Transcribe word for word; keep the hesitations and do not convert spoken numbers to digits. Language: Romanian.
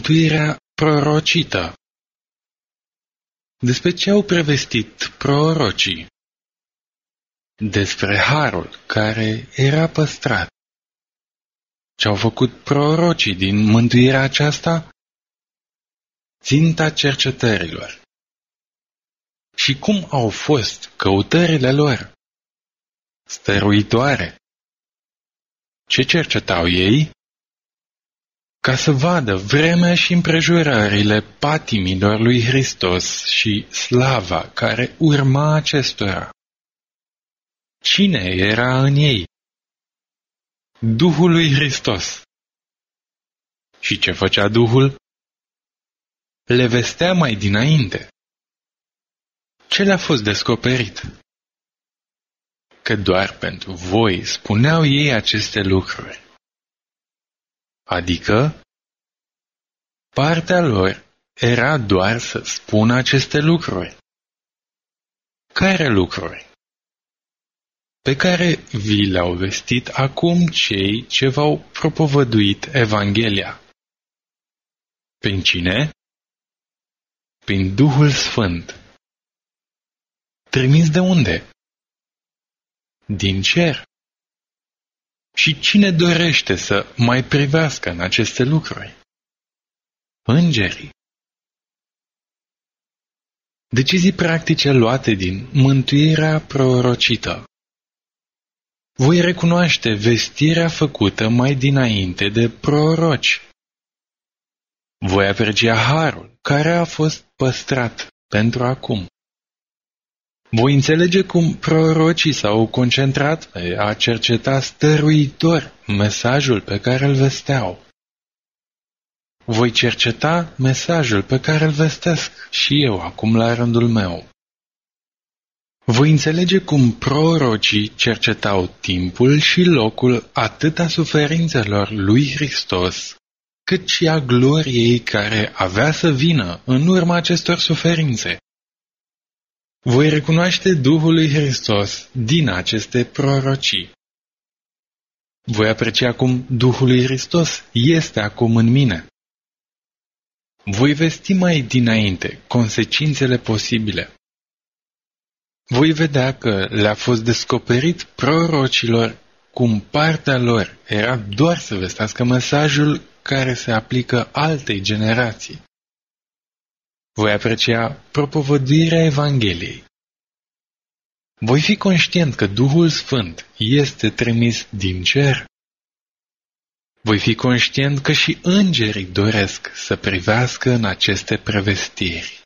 mântuirea prorocită. Despre ce au prevestit prorocii? Despre harul care era păstrat. Ce au făcut prorocii din mântuirea aceasta? Ținta cercetărilor. Și cum au fost căutările lor? Stăruitoare. Ce cercetau ei? Ca să vadă vremea și împrejurările patimilor lui Hristos și slava care urma acestora. Cine era în ei? Duhul lui Hristos. Și ce făcea Duhul? Le vestea mai dinainte. Ce le-a fost descoperit? Că doar pentru voi spuneau ei aceste lucruri. Adică, partea lor era doar să spună aceste lucruri. Care lucruri? Pe care vi le-au vestit acum cei ce v-au propovăduit Evanghelia. Prin cine? Prin Duhul Sfânt. Trimis de unde? Din cer. Și cine dorește să mai privească în aceste lucruri? Îngerii. Decizii practice luate din mântuirea prorocită. Voi recunoaște vestirea făcută mai dinainte de proroci. Voi aprecia harul care a fost păstrat pentru acum. Voi înțelege cum prorocii s-au concentrat pe a cerceta stăruitor mesajul pe care îl vesteau. Voi cerceta mesajul pe care îl vestesc și eu acum la rândul meu. Voi înțelege cum prorocii cercetau timpul și locul atât a suferințelor lui Hristos, cât și a gloriei care avea să vină în urma acestor suferințe. Voi recunoaște Duhul lui Hristos din aceste prorocii. Voi aprecia cum Duhul lui Hristos este acum în mine. Voi vesti mai dinainte consecințele posibile. Voi vedea că le-a fost descoperit prorocilor cum partea lor era doar să vestească mesajul care se aplică altei generații. Voi aprecia propovăduirea Evangheliei. Voi fi conștient că Duhul Sfânt este trimis din cer. Voi fi conștient că și îngerii doresc să privească în aceste prevestiri.